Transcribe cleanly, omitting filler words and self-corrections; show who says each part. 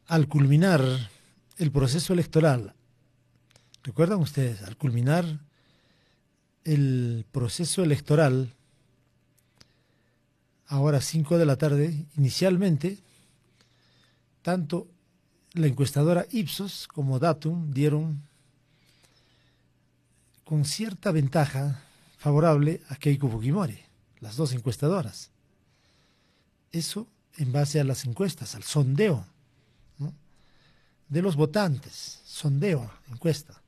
Speaker 1: al culminar el proceso electoral, ¿recuerdan ustedes? Al culminar el proceso electoral, ahora 5 de la tarde, inicialmente, tanto la encuestadora Ipsos como Datum dieron con cierta ventaja favorable a Keiko Fujimori, las dos encuestadoras. Eso en base a las encuestas, al sondeo, ¿no?, de los votantes, sondeo, encuesta.